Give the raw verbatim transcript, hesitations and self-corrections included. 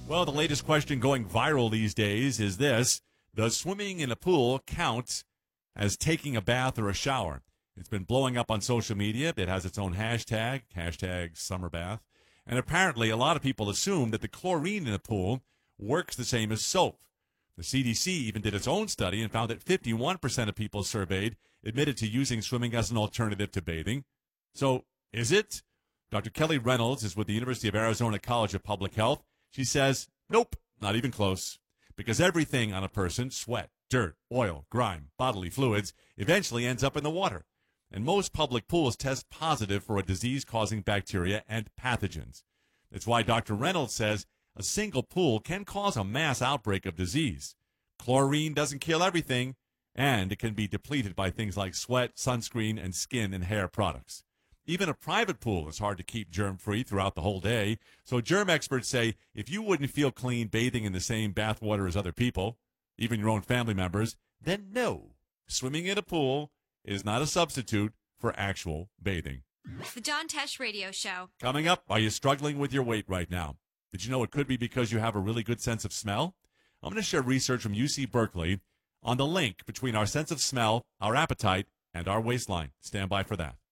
Well, the latest question going viral these days is this: does swimming in a pool count as taking a bath or a shower? It's been blowing up on social media. It has its own hashtag, hashtag summer bath. And apparently a lot of people assume that the chlorine in a pool works the same as soap. The C D C even did its own study and found that fifty-one percent of people surveyed admitted to using swimming as an alternative to bathing. So, is it? Doctor Kelly Reynolds is with the University of Arizona College of Public Health. She says, nope, not even close. Because everything on a person, sweat, dirt, oil, grime, bodily fluids, eventually ends up in the water. And most public pools test positive for a disease-causing bacteria and pathogens. That's why Doctor Reynolds says a single pool can cause a mass outbreak of disease. Chlorine doesn't kill everything, and it can be depleted by things like sweat, sunscreen, and skin and hair products. Even a private pool is hard to keep germ-free throughout the whole day. So germ experts say if you wouldn't feel clean bathing in the same bathwater as other people, even your own family members, then no, swimming in a pool is not a substitute for actual bathing. The John Tesh Radio Show. Coming up, are you struggling with your weight right now? Did you know it could be because you have a really good sense of smell? I'm going to share research from U C Berkeley on the link between our sense of smell, our appetite, and our waistline. Stand by for that.